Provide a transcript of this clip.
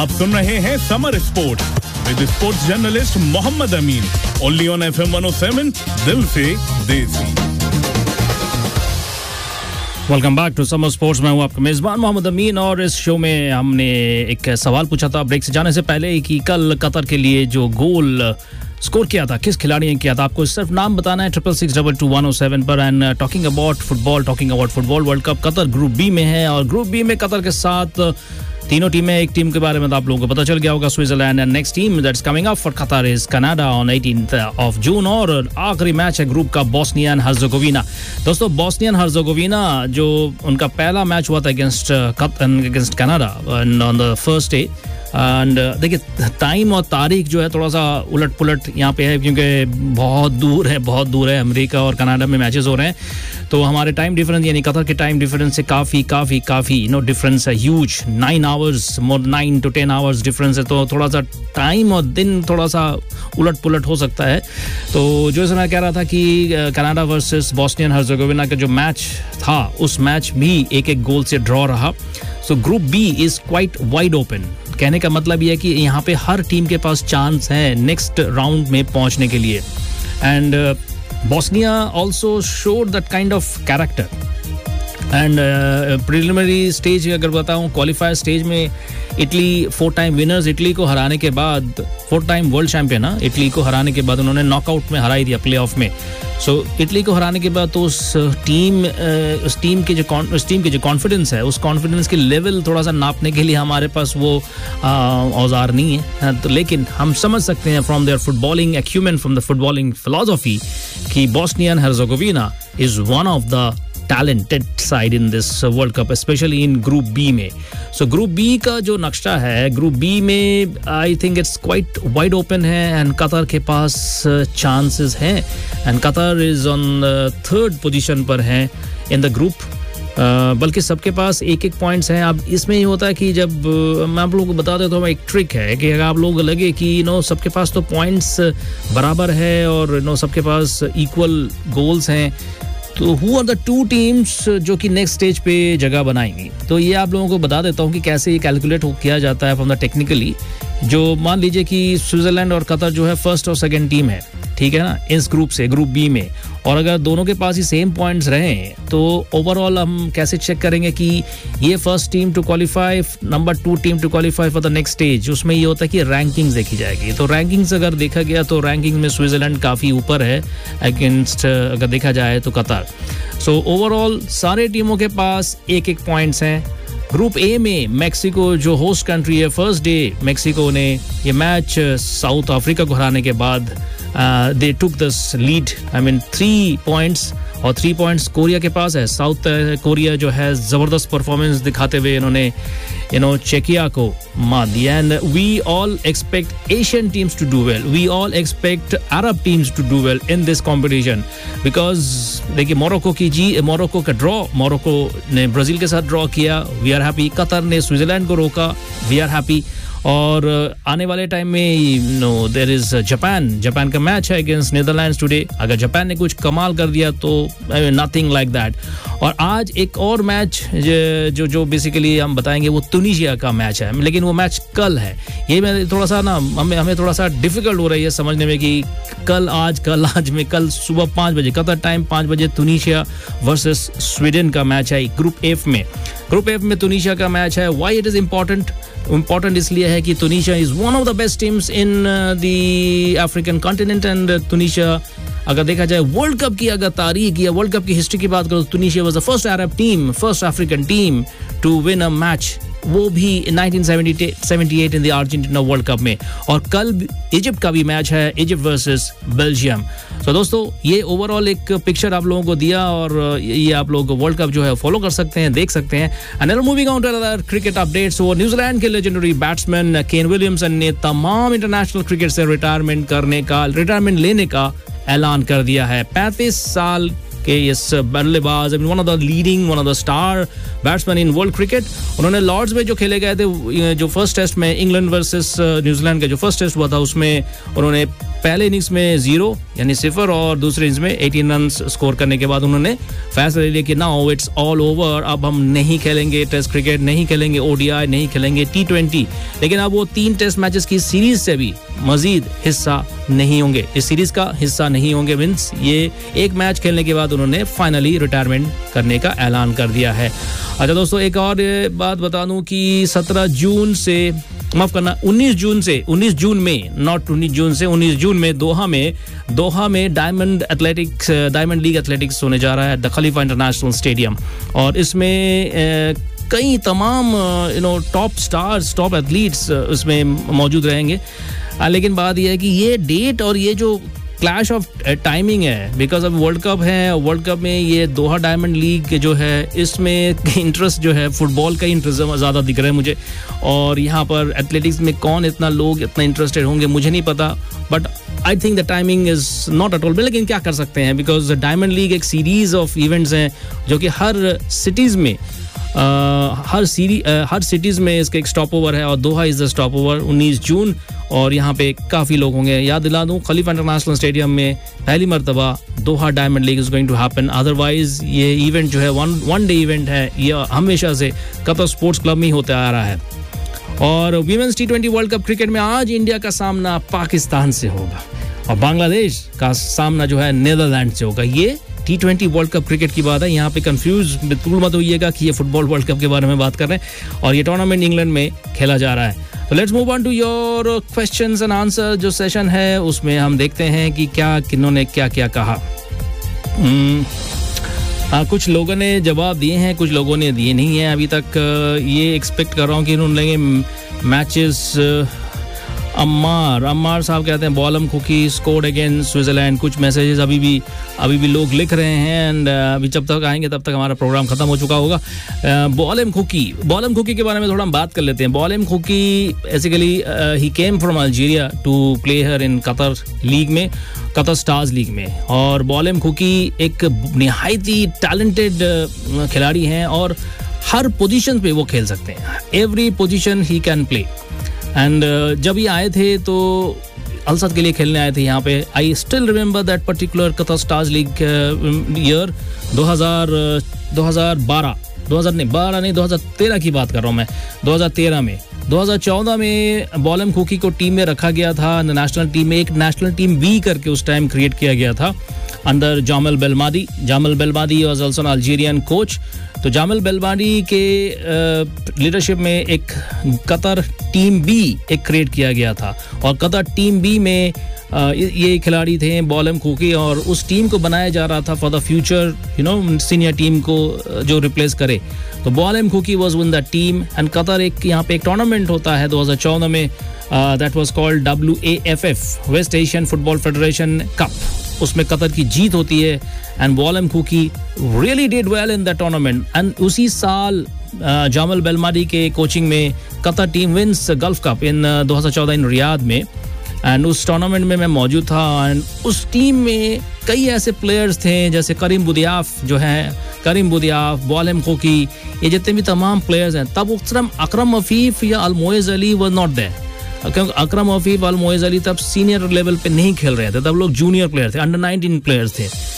आप सुन रहे हैं summer sports with sports journalist Mohammad Amin, only on FM 107, दिल से देसी। Welcome back to summer sports. मैं हूं आपका मेजबान मोहम्मद अमीन और इस शो में हमने एक सवाल पूछा था ब्रेक से जाने से पहले कि कल कतर के लिए जो गोल स्कोर किया था किस खिलाड़ी ने किया था। आपको सिर्फ नाम बताना है 66622107 पर। And talking about football world cup Qatar group B में है और ग्रुप बी में कतर के साथ तीनों टीमें। एक टीम के बारे में तो आप लोगों को पता चल गया होगा, Switzerland. And next team that's coming up for Qatar is Canada on 18th of June। और आखिरी मैच है ग्रुप का बोस्निया एंड हर्जेगोविना। दोस्तों बोस्निया एंड हर्जेगोविना जो उनका पहला मैच हुआ था against Canada on the first day. And देखिए टाइम और तारीख जो है थोड़ा सा उलट पुलट यहाँ पे है क्योंकि बहुत दूर है अमेरिका और कनाडा में मैचेस हो रहे हैं। तो हमारे टाइम डिफरेंस यानी कतर के टाइम डिफरेंस से काफ़ी डिफरेंस है, huge 9 hours, more 9 to 10 hours difference है। तो थोड़ा सा टाइम और दिन थोड़ा सा उलट पुलट हो सकता है। तो जो मैं कह रहा था कि Canada versus Bosnia and Herzegovina का जो मैच था उस मैच भी एक गोल से ड्रॉ रहा। So group B is quite wide open. कहने का मतलब यह है कि यहाँ पे हर टीम के पास चांस है नेक्स्ट राउंड में पहुंचने के लिए। And Bosnia also showed that kind of character. And preliminary stage अगर बताऊं, क्वालिफायर स्टेज में इटली 4 टाइम विनर्स, इटली को हराने के बाद 4 टाइम वर्ल्ड चैंपियन इटली को हराने के बाद उन्होंने नॉकआउट में हराई थी प्लेऑफ में। सो इटली को हराने के बाद तो उस टीम के जो कॉन्फिडेंस है उस कॉन्फिडेंस के लेवल थोड़ा सा नापने के लिए हमारे पास वो औजार नहीं है। तो लेकिन हम समझ सकते हैं from there footballing acumen, from the footballing philosophy कि Bosnia and Herzegovina is one of the talented side in this World Cup, especially in Group B में। So Group B का जो नक्शा है, Group B में I think it's quite wide open है and Qatar के पास chances हैं and Qatar is on the 3rd position पर है in the group। बल्कि सबके पास एक पॉइंट्स हैं। अब इसमें ये होता है कि जब मैं आप लोगों को बता देता हूँ, एक ट्रिक है कि अगर आप लोगों को लगे कि सबके पास तो पॉइंट्स बराबर है और सबके पास इक्वल गोल्स हैं, तो हु आर द 2 टीम्स जो कि नेक्स्ट स्टेज पे जगह बनाएंगी। तो ये आप लोगों को बता देता हूँ कि कैसे ये कैलकुलेट किया जाता है फ्रॉम द टेक्निकली। जो मान लीजिए कि स्विट्जरलैंड और कतर जो है फर्स्ट और सेकंड टीम है, ठीक है ना, इस ग्रुप से ग्रुप बी में। और अगर दोनों के पास ही सेम पॉइंट्स रहें तो ओवरऑल हम कैसे चेक करेंगे कि ये first team to qualify, number 2 team to qualify for the next stage. उसमें ये होता है कि रैंकिंग्स देखी जाएगी। तो रैंकिंग्स अगर देखा गया तो रैंकिंग में स्विट्जरलैंड काफ़ी ऊपर है अगेंस्ट अगर देखा जाए तो कतर। सो ओवरऑल सारे टीमों के पास एक पॉइंट्स हैं। ग्रुप ए में मैक्सिको जो होस्ट कंट्री है, फर्स्ट डे मैक्सिको ने ये मैच साउथ अफ्रीका को हराने के बाद दे टुक द लीड, 3 पॉइंट्स और 3 पॉइंट्स कोरिया के पास है। साउथ कोरिया जो है जबरदस्त परफॉर्मेंस दिखाते हुए इन्होंने चेकिया को मार दिया। And we all expect Asian teams to do well, we all expect Arab teams to do well in this competition because देखिए मोरक्को का ड्रॉ, मोरक्को ने ब्राजील के साथ ड्रॉ किया, वी आर हैप्पी। कतर ने स्विट्जरलैंड को रोका, we are happy. और आने वाले टाइम में देयर इज जापान का मैच है अगेंस्ट नीदरलैंड्स टुडे। अगर जापान ने कुछ कमाल कर दिया तो नथिंग लाइक दैट। और आज एक और मैच जो बेसिकली हम बताएंगे वो तुनीशिया का मैच है, लेकिन वो मैच कल है। ये मैं थोड़ा सा हमें थोड़ा सा डिफिकल्ट हो रही है समझने में कि कल सुबह 5 बजे कतर टाइम 5 बजे तुनीशिया वर्सेस स्वीडन का मैच है ग्रुप एफ में तुनीशिया का मैच है। व्हाई इट इज इम्पोर्टेंट इसलिए है कि Tunisia is one of the best teams in the African continent. And Tunisia अगर देखा जाए वर्ल्ड कप की अगर तारीख या वर्ल्ड कप की हिस्ट्री की बात करो तो Tunisia was the first Arab team, first African team to win a match, वो भी 1978 in the Argentina world cup में। और कल इजिप्ट का भी मैच है, इजिप्ट वर्सेस बेल्जियम। तो दोस्तों ये ओवरऑल एक पिक्चर आप लोगों को दिया और ये आप लोग वर्ल्ड कप जो है फॉलो कर सकते हैं, देख सकते हैं। And moving on to other cricket updates. वो न्यूजीलैंड के लेजेंडरी बैट्समैन केन विलियमसन ने तमाम इंटरनेशनल क्रिकेट से रिटायरमेंट लेने का ऐलान कर दिया है। 35 साल के इस बल्लेबाज, one of the star batsman in world cricket, उन्होंने लॉर्ड्स में जो खेले गए थे जो फर्स्ट टेस्ट में इंग्लैंड वर्सेस न्यूजीलैंड का जो फर्स्ट टेस्ट हुआ था उसमें उन्होंने पहले इनिंग्स में 0 यानी 0 और दूसरे इनिंग्स में 18 रन स्कोर करने के बाद उन्होंने फैसला लिया कि नाउ इट्स ऑल ओवर, अब हम नहीं खेलेंगे टेस्ट क्रिकेट, नहीं खेलेंगे ODI, नहीं खेलेंगे T20। लेकिन अब वो 3 टेस्ट मैचेस की सीरीज से भी मजीद हिस्सा नहीं होंगे, इस सीरीज का हिस्सा नहीं होंगे। मींस ये एक मैच खेलने के बाद उन्होंने फाइनली रिटायरमेंट करने का ऐलान कर दिया है। अच्छा दोस्तों, एक और बात बता दूं कि 19 जून में दोहा में डायमंड लीग एथलेटिक्स होने जा रहा है, द खलीफा इंटरनेशनल स्टेडियम। और इसमें कई तमाम टॉप स्टार्स, टॉप एथलीट्स इसमें मौजूद रहेंगे। लेकिन बात यह है कि ये डेट और ये जो क्लैश ऑफ टाइमिंग है, बिकॉज अब वर्ल्ड कप है, वर्ल्ड कप में ये दोहा डायमंड लीग जो है इसमें इंटरेस्ट जो है फुटबॉल का इंटरेस्ट ज़्यादा दिख रहा है मुझे। और यहाँ पर एथलेटिक्स में कौन इतना इंटरेस्टेड होंगे मुझे नहीं पता, but I think the timing is not at all. लेकिन क्या कर सकते हैं, बिकॉज डायमंड लीग एक सीरीज ऑफ इवेंट्स हैं जो कि हर सिटीज़ में इसका एक स्टॉप ओवर है, और दोहा इज द स्टॉप ओवर 19 जून। और यहाँ पे काफ़ी लोग होंगे। याद दिला दूँ, खलीफा इंटरनेशनल स्टेडियम में पहली मरतबा दोहा diamond league is going to happen. Otherwise ये इवेंट जो है वन डे इवेंट है, ये हमेशा से कतर स्पोर्ट्स क्लब में ही होता आ रहा है। और women's T20 world cup cricket में आज इंडिया का सामना पाकिस्तान से होगा और बांग्लादेश का सामना जो है नीदरलैंड से होगा। ये T20 वर्ल्ड कप क्रिकेट की बात है, यहाँ पे कंफ्यूज बिल्कुल मत होइएगा कि ये फुटबॉल वर्ल्ड कप के बारे में बात कर रहे हैं। और ये टूर्नामेंट इंग्लैंड में खेला जा रहा है। तो let's move on to your questions and answer जो सेशन है, उसमें हम देखते हैं कि किन्होंने क्या क्या कहा। कुछ लोगों ने जवाब दिए हैं, कुछ लोगों ने दिए नहीं है अभी तक। ये एक्सपेक्ट कर रहा हूँ कि उन्होंने मैचेस अम्मार साहब कहते हैं बॉलम खुकी स्कोर्ड अगेंस्ट स्विट्जरलैंड। कुछ मैसेजेस अभी भी लोग लिख रहे हैं, एंड अभी जब तक आएंगे तब तक हमारा प्रोग्राम खत्म हो चुका होगा। बॉलम खुकी के बारे में थोड़ा हम बात कर लेते हैं। बॉलम खुकी basically he came from Algeria to play here in Qatar league में, कतर स्टार्स लीग में। और बॉलम खुकी एक निहायत ही टैलेंटेड खिलाड़ी हैं और हर पोजीशन पे वो खेल सकते हैं। Every position he can play. And जब ये आए थे तो अलसद के लिए खेलने आए थे यहाँ पे। I still remember that particular Qatar stars league year 2013 की बात कर रहा हूँ मैं। 2013 में 2014 में बॉलम खुकी को टीम में रखा गया था, नेशनल टीम में। एक नेशनल टीम बी करके उस टाइम क्रिएट किया गया था अंडर जामल बेलमादी was also an Algerian coach. तो जामल बेलमादी के लीडरशिप में एक कतर टीम बी एक क्रिएट किया गया था, और कतर टीम बी में ये खिलाड़ी थे बॉलम खुकी, और उस टीम को बनाया जा रहा था for the future senior team को जो रिप्लेस करे। तो बॉलम खुकी was in the team. And Qatar एक यहाँ पे एक टूर्नामेंट होता है 2014 में, that was called WAFF, waste Asian football federation cup. उसमें कतर की जीत होती है, and बॉलम खुकी really did well in the tournament. And उसी साल जामल बेलमादी के कोचिंग में Qatar team wins gulf cup इन 2014 इन रियाद में। एंड उस टूर्नामेंट में मैं मौजूद था, एंड उस टीम में कई ऐसे प्लेयर्स थे जैसे करीम बुदियाफ, बॉलम खुकी, ये जितने भी तमाम प्लेयर्स हैं। तब उस टाइम अकरम अफीफ या अलमोइज अली वर नॉट देयर, क्योंकि अकरम अफीफ अलमोइज अली तब सीनियर लेवल पे नहीं खेल रहे थे, तब लोग जूनियर प्लेयर थे, अंडर 19 प्लेयर्स थे।